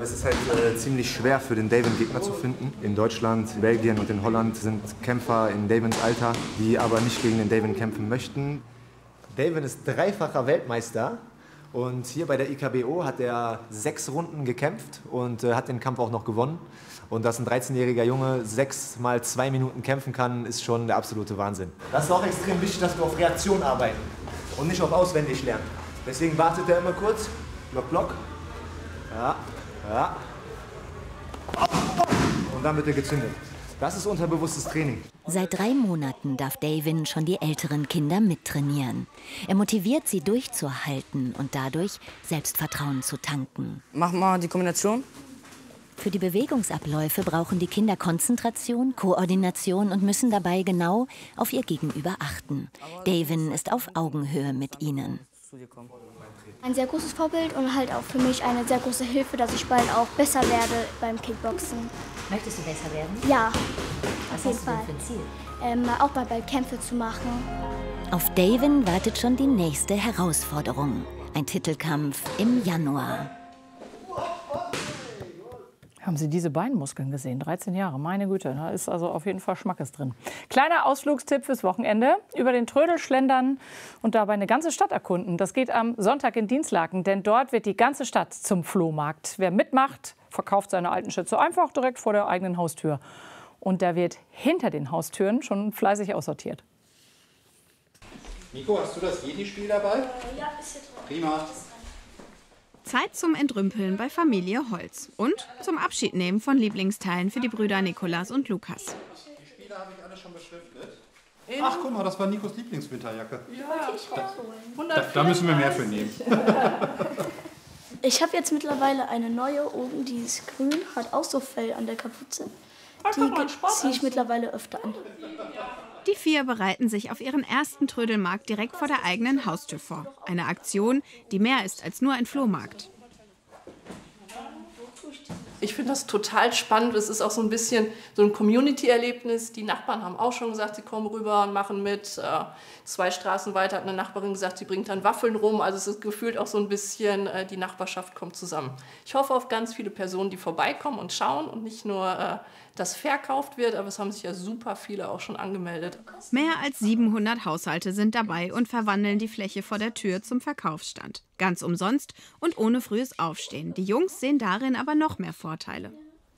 Es ist halt ziemlich schwer für den Davin Gegner zu finden. In Deutschland, Belgien und in Holland sind Kämpfer in Davins Alter, die aber nicht gegen den Davin kämpfen möchten. Davin ist dreifacher Weltmeister und hier bei der IKBO hat er 6 Runden gekämpft und hat den Kampf auch noch gewonnen. Und dass ein 13-jähriger Junge 6 mal 2 Minuten kämpfen kann, ist schon der absolute Wahnsinn. Das ist auch extrem wichtig, dass wir auf Reaktion arbeiten und nicht auf auswendig lernen. Deswegen wartet er immer kurz. Block, Block. Ja, ja. Und dann wird er gezündet. Das ist unterbewusstes Training. Seit 3 Monaten darf Davin schon die älteren Kinder mittrainieren. Er motiviert sie durchzuhalten und dadurch Selbstvertrauen zu tanken. Mach mal die Kombination. Für die Bewegungsabläufe brauchen die Kinder Konzentration, Koordination und müssen dabei genau auf ihr Gegenüber achten. Davin ist auf Augenhöhe mit ihnen. Ein sehr großes Vorbild und halt auch für mich eine sehr große Hilfe, dass ich bald auch besser werde beim Kickboxen. Möchtest du besser werden? Ja, Was auf jeden hast du denn Fall. für ein Ziel? Auch mal bald Kämpfe zu machen. Auf Davin wartet schon die nächste Herausforderung. Ein Titelkampf im Januar. Haben Sie diese Beinmuskeln gesehen? 13 Jahre, meine Güte, da ist also auf jeden Fall Schmackes drin. Kleiner Ausflugstipp fürs Wochenende: über den Trödel schlendern und dabei eine ganze Stadt erkunden. Das geht am Sonntag in Dinslaken, denn dort wird die ganze Stadt zum Flohmarkt. Wer mitmacht, verkauft seine alten Schätze einfach direkt vor der eigenen Haustür. Und da wird hinter den Haustüren schon fleißig aussortiert. Nico, hast du das Jedi-Spiel dabei? Ja, ist hier drin. Prima. Zeit zum Entrümpeln bei Familie Holz und zum Abschiednehmen von Lieblingsteilen für die Brüder Nikolas und Lukas. Die Spiele habe ich alle schon beschriftet. Ach, guck mal, das war Nikos Lieblingswinterjacke. Ja, Da müssen wir mehr für nehmen. ich habe jetzt mittlerweile eine neue oben, die ist grün, hat auch so Fell an der Kapuze. Die ziehe ich mittlerweile öfter an. Die 4 bereiten sich auf ihren ersten Trödelmarkt direkt vor der eigenen Haustür vor. Eine Aktion, die mehr ist als nur ein Flohmarkt. Ich finde das total spannend. Es ist auch so ein bisschen so ein Community-Erlebnis. Die Nachbarn haben auch schon gesagt, sie kommen rüber und machen mit. 2 Straßen weiter hat eine Nachbarin gesagt, sie bringt dann Waffeln rum. Also es ist gefühlt auch so ein bisschen, die Nachbarschaft kommt zusammen. Ich hoffe auf ganz viele Personen, die vorbeikommen und schauen und nicht nur, dass verkauft wird, aber es haben sich ja super viele auch schon angemeldet. Mehr als 700 Haushalte sind dabei und verwandeln die Fläche vor der Tür zum Verkaufsstand. Ganz umsonst und ohne frühes Aufstehen. Die Jungs sehen darin aber noch mehr Vorteile.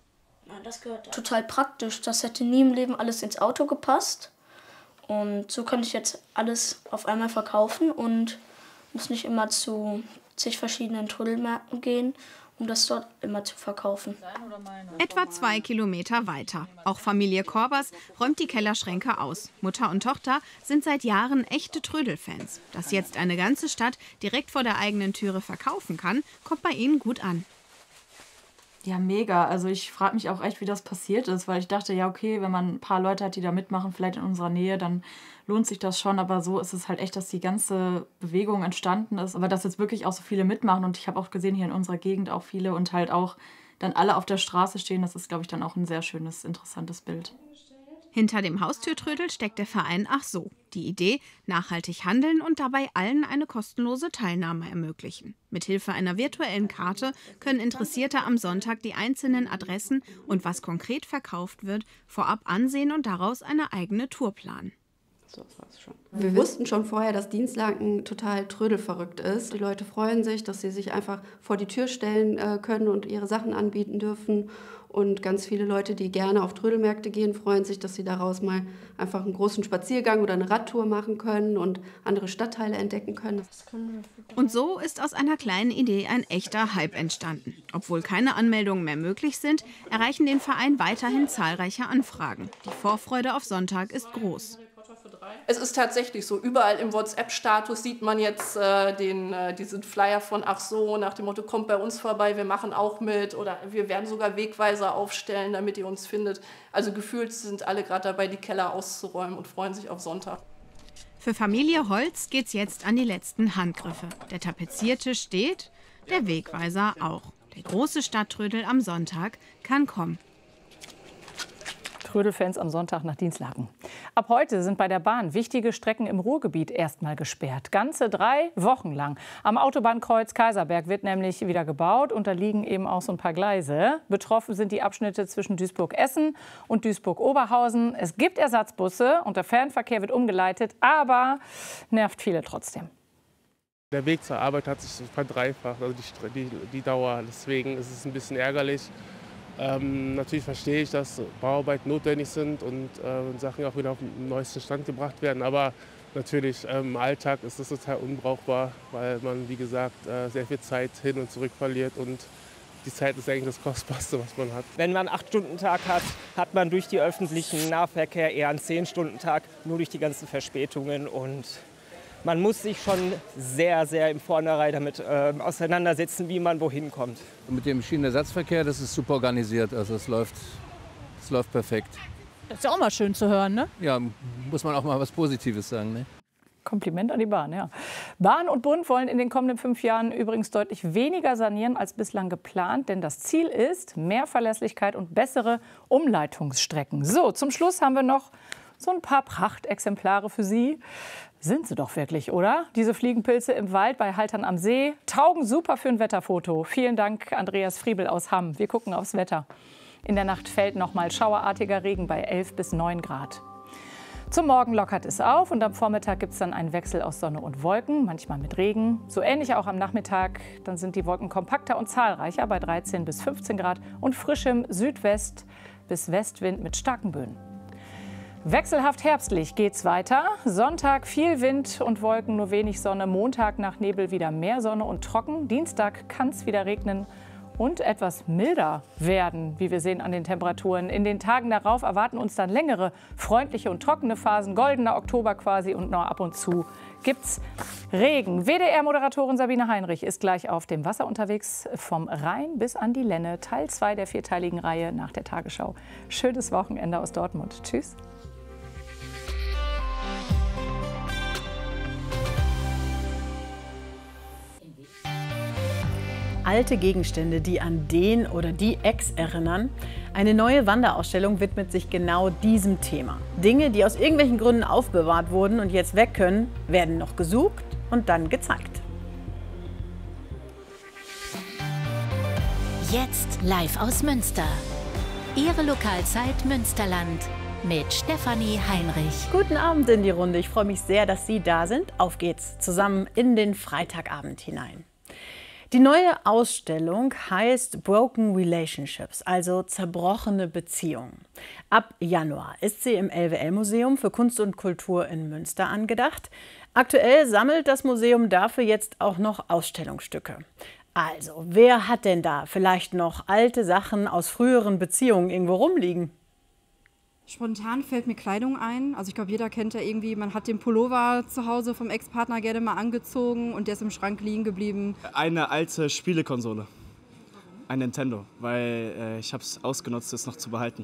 Das gehört total praktisch. Das hätte nie im Leben alles ins Auto gepasst. Und so kann ich jetzt alles auf einmal verkaufen und muss nicht immer zu zig verschiedenen Trödelmärkten gehen, um das dort immer zu verkaufen. Etwa 2 Kilometer weiter. Auch Familie Korbers räumt die Kellerschränke aus. Mutter und Tochter sind seit Jahren echte Trödelfans. Dass jetzt eine ganze Stadt direkt vor der eigenen Türe verkaufen kann, kommt bei ihnen gut an. Ja, mega. Also ich frage mich auch echt, wie das passiert ist, weil ich dachte, ja okay, wenn man ein paar Leute hat, die da mitmachen, vielleicht in unserer Nähe, dann lohnt sich das schon. Aber so ist es halt echt, dass die ganze Bewegung entstanden ist. Aber dass jetzt wirklich auch so viele mitmachen und ich habe auch gesehen, hier in unserer Gegend auch viele und halt auch dann alle auf der Straße stehen, das ist, glaube ich, dann auch ein sehr schönes, interessantes Bild. Hinter dem Haustürtrödel steckt der Verein Ach so. Die Idee, nachhaltig handeln und dabei allen eine kostenlose Teilnahme ermöglichen. Mithilfe einer virtuellen Karte können Interessierte am Sonntag die einzelnen Adressen und was konkret verkauft wird, vorab ansehen und daraus eine eigene Tour planen. So, das war's schon. Wir wussten schon vorher, dass Dinslaken total trödelverrückt ist. Die Leute freuen sich, dass sie sich einfach vor die Tür stellen können und ihre Sachen anbieten dürfen. Und ganz viele Leute, die gerne auf Trödelmärkte gehen, freuen sich, dass sie daraus mal einfach einen großen Spaziergang oder eine Radtour machen können und andere Stadtteile entdecken können. Und so ist aus einer kleinen Idee ein echter Hype entstanden. Obwohl keine Anmeldungen mehr möglich sind, erreichen den Verein weiterhin zahlreiche Anfragen. Die Vorfreude auf Sonntag ist groß. Es ist tatsächlich so, überall im WhatsApp-Status sieht man jetzt diesen Flyer von Ach so, nach dem Motto, kommt bei uns vorbei, wir machen auch mit oder wir werden sogar Wegweiser aufstellen, damit ihr uns findet. Also gefühlt sind alle gerade dabei, die Keller auszuräumen und freuen sich auf Sonntag. Für Familie Holz geht's jetzt an die letzten Handgriffe. Der Tapeziertisch steht, der Wegweiser auch. Der große Stadttrödel am Sonntag kann kommen. Trödelfans am Sonntag nach Dinslaken. Ab heute sind bei der Bahn wichtige Strecken im Ruhrgebiet erstmal gesperrt. Ganze 3 Wochen lang. Am Autobahnkreuz Kaiserberg wird nämlich wieder gebaut und da liegen eben auch so ein paar Gleise. Betroffen sind die Abschnitte zwischen Duisburg-Essen und Duisburg-Oberhausen. Es gibt Ersatzbusse und der Fernverkehr wird umgeleitet, aber nervt viele trotzdem. Der Weg zur Arbeit hat sich verdreifacht, also die Dauer. Deswegen ist es ein bisschen ärgerlich. Natürlich verstehe ich, dass Bauarbeiten notwendig sind und Sachen auch wieder auf den neuesten Stand gebracht werden. Aber natürlich im Alltag ist das total unbrauchbar, weil man, wie gesagt, sehr viel Zeit hin und zurück verliert. Und die Zeit ist eigentlich das Kostbarste, was man hat. Wenn man einen 8-Stunden-Tag hat, hat man durch die öffentlichen Nahverkehr eher einen 10-Stunden-Tag, nur durch die ganzen Verspätungen. Und man muss sich schon sehr, sehr im Vornherein damit auseinandersetzen, wie man wohin kommt. Mit dem Schienenersatzverkehr, das ist super organisiert. Also es läuft perfekt. Das ist ja auch mal schön zu hören, ne? Ja, muss man auch mal was Positives sagen, ne? Kompliment an die Bahn, ja. Bahn und Bund wollen in den kommenden 5 Jahren übrigens deutlich weniger sanieren als bislang geplant. Denn das Ziel ist mehr Verlässlichkeit und bessere Umleitungsstrecken. So, zum Schluss haben wir noch so ein paar Prachtexemplare für Sie. Sind sie doch wirklich, oder? Diese Fliegenpilze im Wald bei Haltern am See taugen super für ein Wetterfoto. Vielen Dank, Andreas Friebel aus Hamm. Wir gucken aufs Wetter. In der Nacht fällt noch mal schauerartiger Regen bei 11 bis 9 Grad. Zum Morgen lockert es auf und am Vormittag gibt es dann einen Wechsel aus Sonne und Wolken, manchmal mit Regen. So ähnlich auch am Nachmittag. Dann sind die Wolken kompakter und zahlreicher bei 13 bis 15 Grad und frischem Südwest- bis Westwind mit starken Böen. Wechselhaft herbstlich geht's weiter. Sonntag viel Wind und Wolken, nur wenig Sonne. Montag nach Nebel wieder mehr Sonne und trocken. Dienstag kann es wieder regnen und etwas milder werden, wie wir sehen an den Temperaturen. In den Tagen darauf erwarten uns dann längere, freundliche und trockene Phasen. Goldener Oktober quasi und noch ab und zu gibt's Regen. WDR-Moderatorin Sabine Heinrich ist gleich auf dem Wasser unterwegs, vom Rhein bis an die Lenne. Teil 2 der 4-teiligen Reihe nach der Tagesschau. Schönes Wochenende aus Dortmund. Tschüss. Alte Gegenstände, die an den oder die Ex erinnern. Eine neue Wanderausstellung widmet sich genau diesem Thema. Dinge, die aus irgendwelchen Gründen aufbewahrt wurden und jetzt weg können, werden noch gesucht und dann gezeigt. Jetzt live aus Münster. Ihre Lokalzeit Münsterland mit Stefanie Heinrich. Guten Abend in die Runde. Ich freue mich sehr, dass Sie da sind. Auf geht's zusammen in den Freitagabend hinein. Die neue Ausstellung heißt Broken Relationships, also zerbrochene Beziehungen. Ab Januar ist sie im LWL-Museum für Kunst und Kultur in Münster angedacht. Aktuell sammelt das Museum dafür jetzt auch noch Ausstellungsstücke. Also, wer hat denn da vielleicht noch alte Sachen aus früheren Beziehungen irgendwo rumliegen? Spontan fällt mir Kleidung ein. Also ich glaube, jeder kennt ja irgendwie, man hat den Pullover zu Hause vom Ex-Partner gerne mal angezogen und der ist im Schrank liegen geblieben. Eine alte Spielekonsole. Ein Nintendo, weil ich habe es ausgenutzt, es noch zu behalten.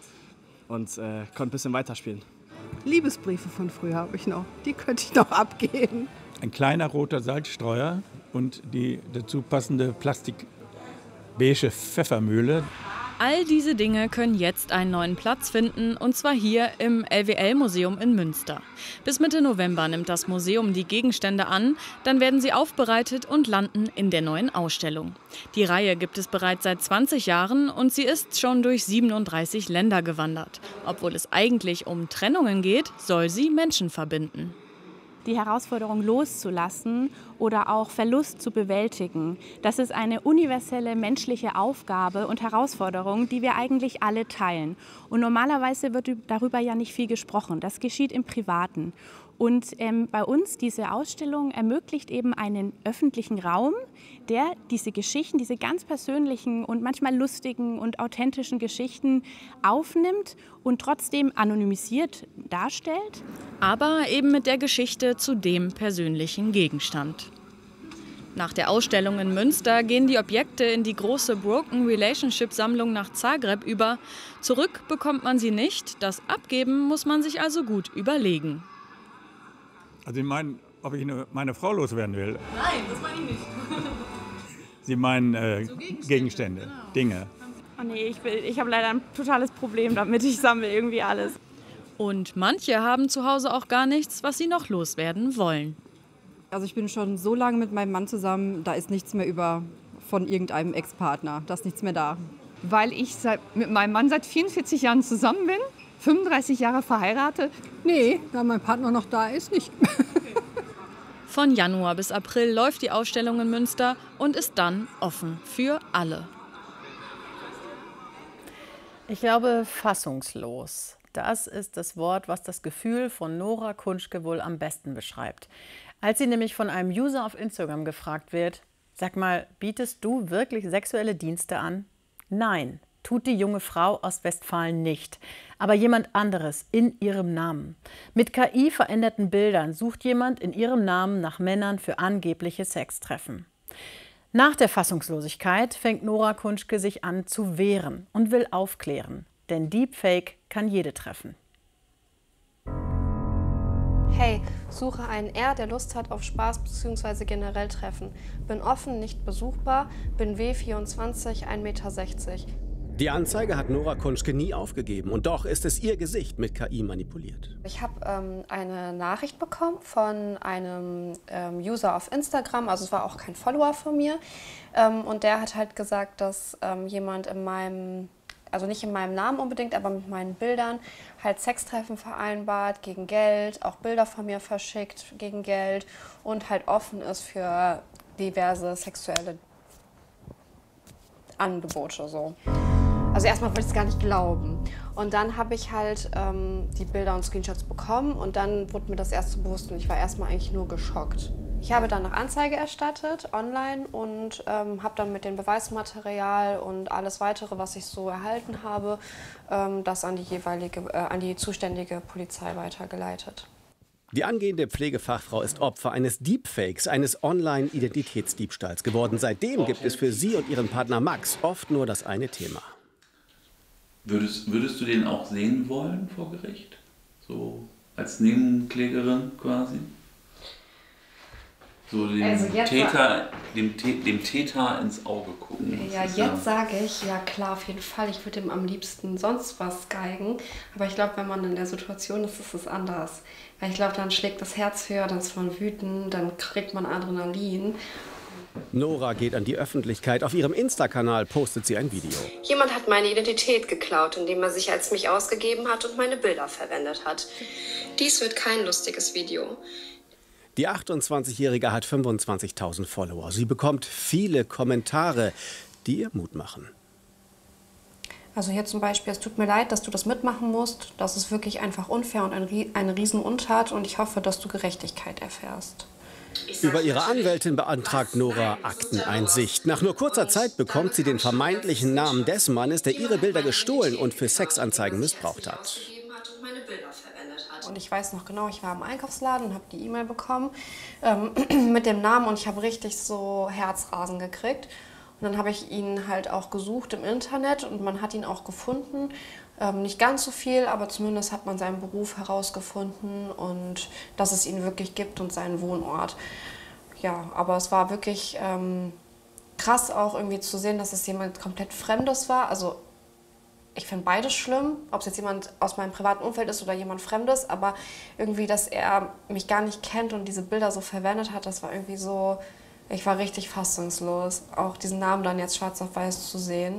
Und konnte ein bisschen weiterspielen. Liebesbriefe von früher habe ich noch. Die könnte ich noch abgeben. Ein kleiner roter Salzstreuer und die dazu passende plastikbeige Pfeffermühle. All diese Dinge können jetzt einen neuen Platz finden, und zwar hier im LWL-Museum in Münster. Bis Mitte November nimmt das Museum die Gegenstände an, dann werden sie aufbereitet und landen in der neuen Ausstellung. Die Reihe gibt es bereits seit 20 Jahren und sie ist schon durch 37 Länder gewandert. Obwohl es eigentlich um Trennungen geht, soll sie Menschen verbinden. Die Herausforderung loszulassen oder auch Verlust zu bewältigen. Das ist eine universelle menschliche Aufgabe und Herausforderung, die wir eigentlich alle teilen. Und normalerweise wird darüber ja nicht viel gesprochen. Das geschieht im Privaten. Und bei uns, diese Ausstellung ermöglicht eben einen öffentlichen Raum, der diese Geschichten, diese ganz persönlichen und manchmal lustigen und authentischen Geschichten aufnimmt und trotzdem anonymisiert darstellt. Aber eben mit der Geschichte zu dem persönlichen Gegenstand. Nach der Ausstellung in Münster gehen die Objekte in die große Broken Relationship Sammlung nach Zagreb über. Zurück bekommt man sie nicht, das Abgeben muss man sich also gut überlegen. Also Sie meinen, ob ich meine Frau loswerden will? Nein, das meine ich nicht. Sie meinen Gegenstände, genau. Dinge. Oh nee, ich habe leider ein totales Problem damit. Ich sammle irgendwie alles. Und manche haben zu Hause auch gar nichts, was sie noch loswerden wollen. Also ich bin schon so lange mit meinem Mann zusammen, da ist nichts mehr über von irgendeinem Ex-Partner. Da ist nichts mehr da. Weil ich mit meinem Mann seit 44 Jahren zusammen bin, 35 Jahre verheiratet. Nee, da mein Partner noch da ist, nicht. Von Januar bis April läuft die Ausstellung in Münster und ist dann offen für alle. Ich glaube, fassungslos. Das ist das Wort, was das Gefühl von Nora Kunschke wohl am besten beschreibt. Als sie nämlich von einem User auf Instagram gefragt wird, sag mal, bietest du wirklich sexuelle Dienste an? Nein, tut die junge Frau aus Westfalen nicht. Aber jemand anderes in ihrem Namen. Mit KI veränderten Bildern sucht jemand in ihrem Namen nach Männern für angebliche Sextreffen. Nach der Fassungslosigkeit fängt Nora Kunschke sich an zu wehren und will aufklären. Denn Deepfake kann jede treffen. Hey, suche einen R, der Lust hat auf Spaß bzw. generell Treffen. Bin offen, nicht besuchbar, bin W24, 1,60 Meter. Die Anzeige hat Nora Kunschke nie aufgegeben und doch ist es ihr Gesicht mit KI manipuliert. Ich habe eine Nachricht bekommen von einem User auf Instagram, also es war auch kein Follower von mir. Und der hat halt gesagt, dass jemand in meinem, also nicht in meinem Namen unbedingt, aber mit meinen Bildern halt Sextreffen vereinbart gegen Geld, auch Bilder von mir verschickt gegen Geld und halt offen ist für diverse sexuelle Angebote so. Also erstmal wollte ich es gar nicht glauben. Und dann habe ich halt die Bilder und Screenshots bekommen und dann wurde mir das erst so bewusst und ich war erstmal eigentlich nur geschockt. Ich habe dann noch Anzeige erstattet online und habe dann mit dem Beweismaterial und alles weitere, was ich so erhalten habe, das an die zuständige Polizei weitergeleitet. Die angehende Pflegefachfrau ist Opfer eines Deepfakes, eines Online-Identitätsdiebstahls geworden. Seitdem gibt es für sie und ihren Partner Max oft nur das eine Thema. Würdest du den auch sehen wollen vor Gericht? So als Nebenklägerin quasi? So dem, also Täter, dem Täter ins Auge gucken. Ja, jetzt sage ich, ja klar, auf jeden Fall. Ich würde ihm am liebsten sonst was geigen. Aber ich glaube, wenn man in der Situation ist, ist es anders. Weil ich glaube, dann schlägt das Herz höher, dann ist man wütend, dann kriegt man Adrenalin. Nora geht an die Öffentlichkeit. Auf ihrem Insta-Kanal postet sie ein Video. Jemand hat meine Identität geklaut, indem er sich als mich ausgegeben hat und meine Bilder verwendet hat. Dies wird kein lustiges Video. Die 28-Jährige hat 25.000 Follower. Sie bekommt viele Kommentare, die ihr Mut machen. Also hier zum Beispiel, es tut mir leid, dass du das mitmachen musst. Das ist wirklich einfach unfair und eine Riesenuntat und ich hoffe, dass du Gerechtigkeit erfährst. Über ihre Anwältin beantragt Nora Akteneinsicht. Nach nur kurzer Zeit bekommt sie den vermeintlichen Namen des Mannes, der ihre Bilder gestohlen und für Sexanzeigen missbraucht hat. Und ich weiß noch genau, ich war im Einkaufsladen und habe die E-Mail bekommen mit dem Namen und ich habe richtig so Herzrasen gekriegt. Und dann habe ich ihn halt auch gesucht im Internet und man hat ihn auch gefunden. Nicht ganz so viel, aber zumindest hat man seinen Beruf herausgefunden und dass es ihn wirklich gibt und seinen Wohnort. Ja, aber es war wirklich krass auch irgendwie zu sehen, dass es jemand komplett Fremdes war. Also ich finde beides schlimm, ob es jetzt jemand aus meinem privaten Umfeld ist oder jemand Fremdes, aber irgendwie, dass er mich gar nicht kennt und diese Bilder so verwendet hat, das war irgendwie so, ich war richtig fassungslos, auch diesen Namen dann jetzt schwarz auf weiß zu sehen.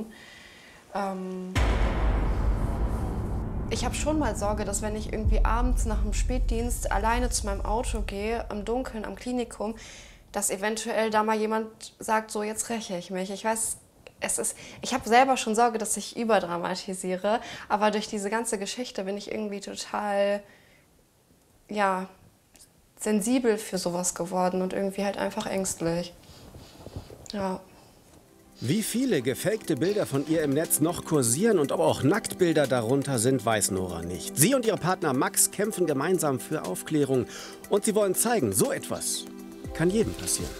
Ich habe schon mal Sorge, dass wenn ich irgendwie abends nach dem Spätdienst alleine zu meinem Auto gehe, im Dunkeln am Klinikum, dass eventuell da mal jemand sagt, so jetzt räche ich mich. Ich weiß, ich habe selber schon Sorge, dass ich überdramatisiere, aber durch diese ganze Geschichte bin ich irgendwie total, ja, sensibel für sowas geworden und irgendwie halt einfach ängstlich. Ja. Wie viele gefakte Bilder von ihr im Netz noch kursieren und ob auch Nacktbilder darunter sind, weiß Nora nicht. Sie und ihr Partner Max kämpfen gemeinsam für Aufklärung und sie wollen zeigen, so etwas kann jedem passieren.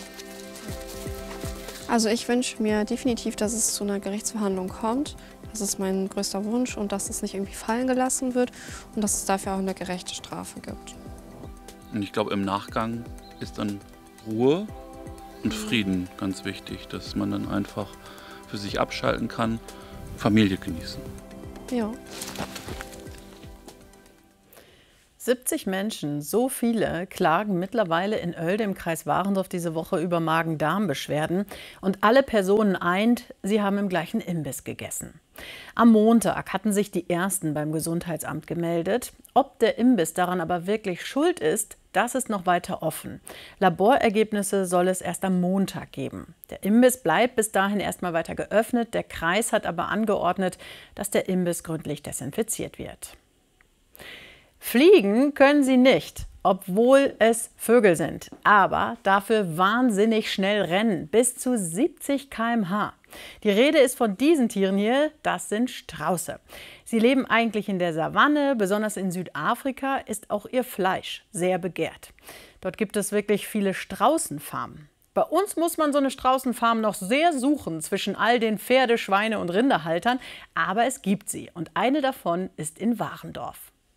Also ich wünsche mir definitiv, dass es zu einer Gerichtsverhandlung kommt. Das ist mein größter Wunsch und dass es nicht irgendwie fallen gelassen wird und dass es dafür auch eine gerechte Strafe gibt. Und ich glaube, im Nachgang ist dann Ruhe und Frieden ganz wichtig, dass man dann einfach für sich abschalten kann, Familie genießen. Ja. 70 Menschen, so viele, klagen mittlerweile in Oelde im Kreis Warendorf diese Woche über Magen-Darm-Beschwerden. Und alle Personen eint, sie haben im gleichen Imbiss gegessen. Am Montag hatten sich die Ersten beim Gesundheitsamt gemeldet. Ob der Imbiss daran aber wirklich schuld ist, das ist noch weiter offen. Laborergebnisse soll es erst am Montag geben. Der Imbiss bleibt bis dahin erstmal weiter geöffnet. Der Kreis hat aber angeordnet, dass der Imbiss gründlich desinfiziert wird. Fliegen können sie nicht, obwohl es Vögel sind, aber dafür wahnsinnig schnell rennen, bis zu 70 km/h. Die Rede ist von diesen Tieren hier, das sind Strauße. Sie leben eigentlich in der Savanne, besonders in Südafrika ist auch ihr Fleisch sehr begehrt. Dort gibt es wirklich viele Straußenfarmen. Bei uns muss man so eine Straußenfarm noch sehr suchen zwischen all den Pferde-, Schweine- und Rinderhaltern, aber es gibt sie und eine davon ist in Warendorf.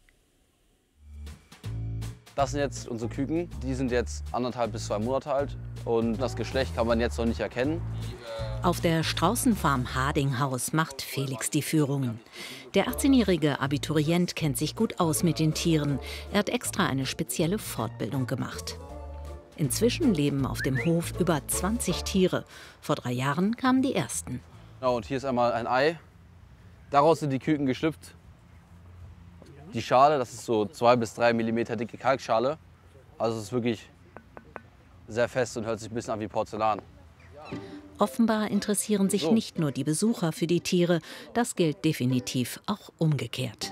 Das sind jetzt unsere Küken. Die sind jetzt 1,5 bis 2 Monate alt und das Geschlecht kann man jetzt noch nicht erkennen. Auf der Straußenfarm Hardinghaus macht Felix die Führungen. Der 18-jährige Abiturient kennt sich gut aus mit den Tieren. Er hat extra eine spezielle Fortbildung gemacht. Inzwischen leben auf dem Hof über 20 Tiere. Vor 3 Jahren kamen die ersten. Ja, und hier ist einmal ein Ei. Daraus sind die Küken geschlüpft. Die Schale, das ist so 2 bis 3 mm dicke Kalkschale. Also es ist wirklich sehr fest und hört sich ein bisschen an wie Porzellan. Offenbar interessieren sich nicht nur die Besucher für die Tiere, das gilt definitiv auch umgekehrt.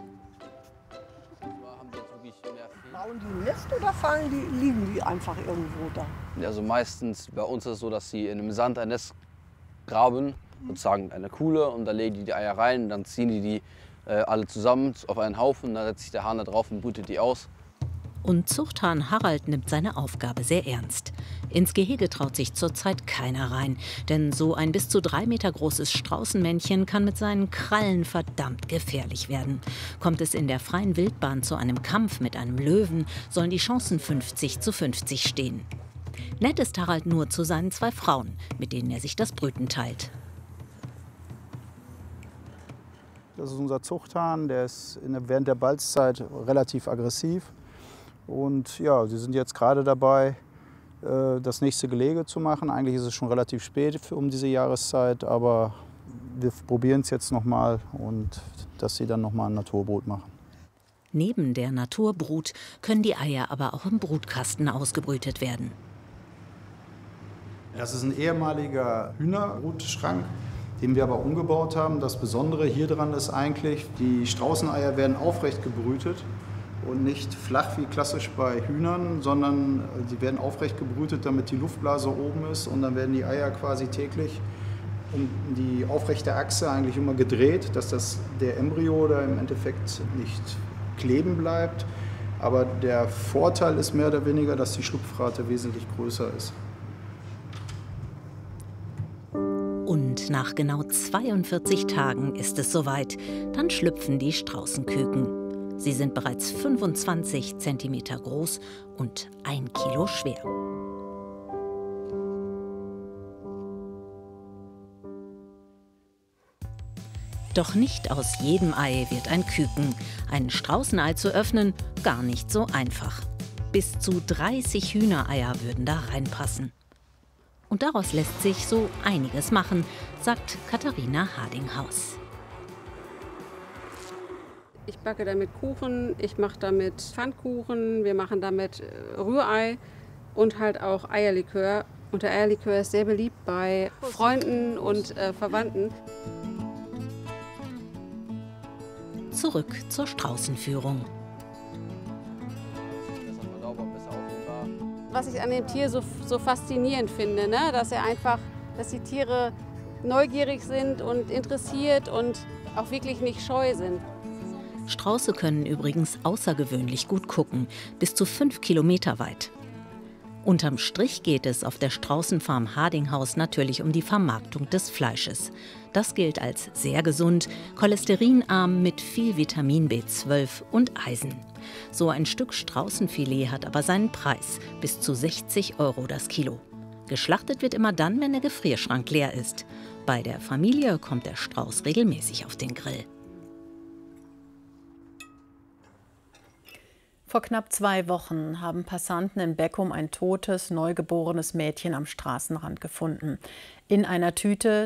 Bauen die Nest oder liegen die einfach irgendwo da? Also meistens bei uns ist es so, dass sie in einem Sand ein Nest graben, sozusagen eine Kuhle, und da legen die Eier rein, und dann ziehen die alle zusammen auf einen Haufen, dann setzt sich der Hahn da drauf und brütet die aus. Und Zuchthahn Harald nimmt seine Aufgabe sehr ernst. Ins Gehege traut sich zurzeit keiner rein, denn so ein bis zu 3 Meter großes Straußenmännchen kann mit seinen Krallen verdammt gefährlich werden. Kommt es in der freien Wildbahn zu einem Kampf mit einem Löwen, sollen die Chancen 50:50 stehen. Nett ist Harald nur zu seinen 2 Frauen, mit denen er sich das Brüten teilt. Das ist unser Zuchthahn, der ist während der Balzzeit relativ aggressiv. Und ja, sie sind jetzt gerade dabei, das nächste Gelege zu machen. Eigentlich ist es schon relativ spät um diese Jahreszeit, aber wir probieren es jetzt nochmal, und dass sie dann nochmal ein Naturbrut machen. Neben der Naturbrut können die Eier aber auch im Brutkasten ausgebrütet werden. Das ist ein ehemaliger Hühnerbrutschrank, den wir aber umgebaut haben. Das Besondere hier dran ist eigentlich, die Straußeneier werden aufrecht gebrütet und nicht flach wie klassisch bei Hühnern, sondern sie werden aufrecht gebrütet, damit die Luftblase oben ist, und dann werden die Eier quasi täglich um die aufrechte Achse eigentlich immer gedreht, dass der Embryo da im Endeffekt nicht kleben bleibt. Aber der Vorteil ist mehr oder weniger, dass die Schlupfrate wesentlich größer ist. Und nach genau 42 Tagen ist es soweit. Dann schlüpfen die Straußenküken. Sie sind bereits 25 cm groß und 1 Kilo schwer. Doch nicht aus jedem Ei wird ein Küken. Ein Straußenei zu öffnen, gar nicht so einfach. Bis zu 30 Hühnereier würden da reinpassen. Und daraus lässt sich so einiges machen, sagt Katharina Hardinghaus. Ich backe damit Kuchen, ich mache damit Pfannkuchen, wir machen damit Rührei und halt auch Eierlikör. Und der Eierlikör ist sehr beliebt bei Freunden und Verwandten. Zurück zur Straußenführung. Was ich an dem Tier so faszinierend finde, ne? Dass die Tiere neugierig sind und interessiert und auch wirklich nicht scheu sind. Strauße können übrigens außergewöhnlich gut gucken, bis zu 5 Kilometer weit. Unterm Strich geht es auf der Straußenfarm Hardinghaus natürlich um die Vermarktung des Fleisches. Das gilt als sehr gesund, cholesterinarm mit viel Vitamin B12 und Eisen. So ein Stück Straußenfilet hat aber seinen Preis, bis zu 60 € das Kilo. Geschlachtet wird immer dann, wenn der Gefrierschrank leer ist. Bei der Familie kommt der Strauß regelmäßig auf den Grill. Vor knapp 2 Wochen haben Passanten in Beckum ein totes, neugeborenes Mädchen am Straßenrand gefunden. In einer Tüte